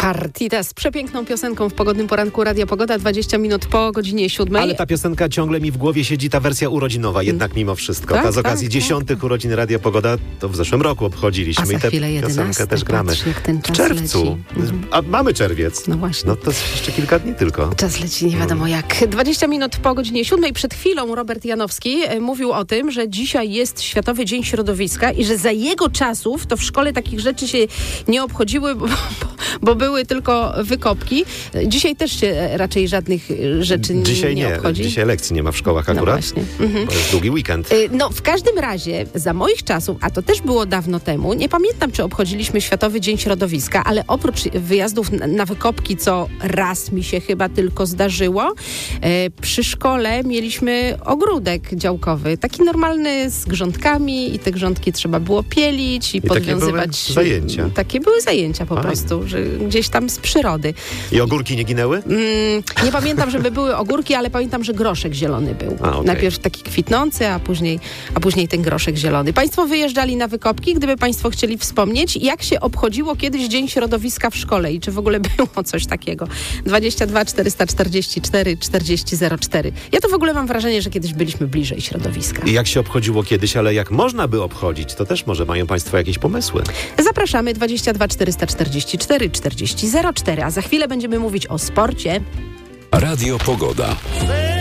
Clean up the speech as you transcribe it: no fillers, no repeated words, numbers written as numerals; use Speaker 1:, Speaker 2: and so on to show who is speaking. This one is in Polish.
Speaker 1: Partita z przepiękną piosenką w pogodnym poranku Radia Pogoda, 20 minut po godzinie 7.
Speaker 2: Ale ta piosenka ciągle mi w głowie siedzi, ta wersja urodzinowa, jednak mimo wszystko.
Speaker 1: Tak,
Speaker 2: ta z okazji 10. urodzin Radia Pogoda, to w zeszłym roku obchodziliśmy.
Speaker 1: A za
Speaker 2: i tę
Speaker 1: chwilę 11,
Speaker 2: piosenkę też gramy.
Speaker 1: patrz, jak ten czas
Speaker 2: w czerwcu.
Speaker 1: leci.
Speaker 2: A mamy czerwiec.
Speaker 1: No właśnie.
Speaker 2: No to jeszcze kilka dni tylko.
Speaker 1: Czas leci nie wiadomo jak. 20 minut po godzinie 7. Przed chwilą Robert Janowski mówił o tym, że dzisiaj jest Światowy Dzień Środowiska i że za jego czasów to w szkole takich rzeczy się nie obchodziły, bo były tylko wykopki. Dzisiaj też się raczej żadnych rzeczy nie obchodzi.
Speaker 2: Dzisiaj lekcji nie ma w szkołach akurat.
Speaker 1: No właśnie.
Speaker 2: Bo jest długi weekend.
Speaker 1: No w każdym razie za moich czasów, a to też było dawno temu, nie pamiętam, czy obchodziliśmy Światowy Dzień Środowiska, ale oprócz wyjazdów na wykopki, co raz mi się chyba tylko zdarzyło, przy szkole mieliśmy ogródek działkowy, taki normalny z grządkami i te grządki trzeba było pielić i podwiązywać.
Speaker 2: Takie były zajęcia.
Speaker 1: Takie były zajęcia po prostu, że gdzieś tam z przyrody.
Speaker 2: I ogórki nie ginęły?
Speaker 1: Nie pamiętam, żeby były ogórki, ale pamiętam, że groszek zielony był.
Speaker 2: Okay.
Speaker 1: Najpierw taki kwitnący, a później ten groszek zielony. Państwo wyjeżdżali na wykopki, gdyby państwo chcieli wspomnieć, jak się obchodziło kiedyś Dzień Środowiska w szkole i czy w ogóle było coś takiego. 22 444 4004. Ja to w ogóle mam wrażenie, że kiedyś byliśmy bliżej środowiska.
Speaker 2: I jak się obchodziło kiedyś, ale jak można by obchodzić, to też może mają państwo jakieś pomysły.
Speaker 1: Zapraszamy 22 444 4004, a za chwilę będziemy mówić o sporcie.
Speaker 3: Radio Pogoda.